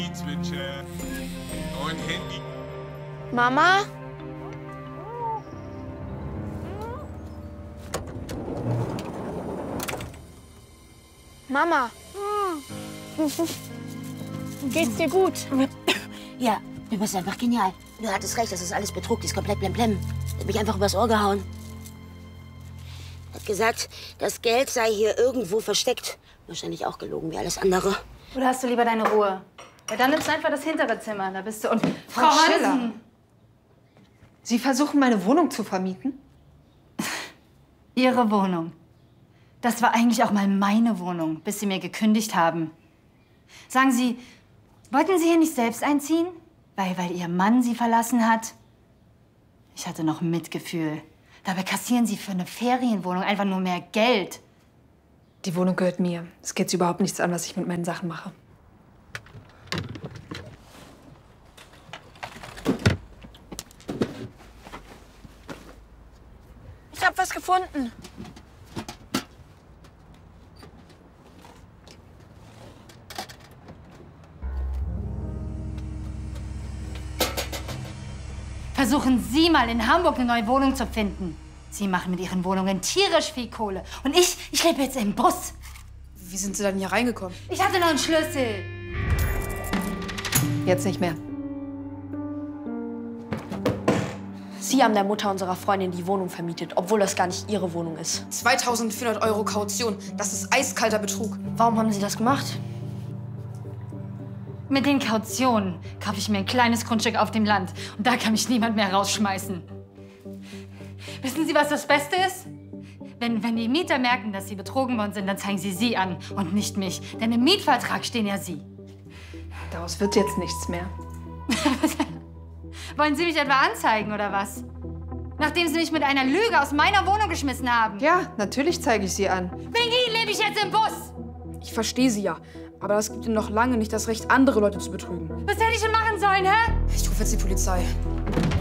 Zwitsche und Handy. Mama? Mama? Geht's dir gut? Ja, du bist einfach genial. Du hattest recht, das ist alles Betrug, die ist komplett blemblem. Hat mich einfach übers Ohr gehauen. Hat gesagt, das Geld sei hier irgendwo versteckt. Wahrscheinlich auch gelogen wie alles andere. Oder hast du lieber deine Ruhe? Ja, dann nimmst du einfach das hintere Zimmer. Da bist du und Frau Hansen! Sie versuchen, meine Wohnung zu vermieten? Ihre Wohnung. Das war eigentlich auch mal meine Wohnung, bis Sie mir gekündigt haben. Sagen Sie, wollten Sie hier nicht selbst einziehen? Weil Ihr Mann Sie verlassen hat? Ich hatte noch Mitgefühl. Dabei kassieren Sie für eine Ferienwohnung einfach nur mehr Geld. Die Wohnung gehört mir. Es geht Sie überhaupt nichts an, was ich mit meinen Sachen mache. Ich hab was gefunden. Versuchen Sie mal in Hamburg eine neue Wohnung zu finden. Sie machen mit Ihren Wohnungen tierisch viel Kohle. Und ich lebe jetzt im Bus. Wie sind Sie dann hier reingekommen? Ich hatte noch einen Schlüssel. Jetzt nicht mehr. Sie haben der Mutter unserer Freundin die Wohnung vermietet, obwohl das gar nicht ihre Wohnung ist. 2.400 € Kaution. Das ist eiskalter Betrug. Warum haben Sie das gemacht? Mit den Kautionen kaufe ich mir ein kleines Grundstück auf dem Land. Und da kann mich niemand mehr rausschmeißen. Wissen Sie, was das Beste ist? Wenn die Mieter merken, dass sie betrogen worden sind, dann zeigen sie an und nicht mich. Denn im Mietvertrag stehen ja Sie. Daraus wird jetzt nichts mehr. Wollen Sie mich etwa anzeigen, oder was? Nachdem Sie mich mit einer Lüge aus meiner Wohnung geschmissen haben. Ja, natürlich zeige ich Sie an. Wegen Ihnen lebe ich jetzt im Bus. Ich verstehe Sie ja. Aber das gibt Ihnen noch lange nicht das Recht, andere Leute zu betrügen. Was hätte ich denn machen sollen, hä? Ich rufe jetzt die Polizei.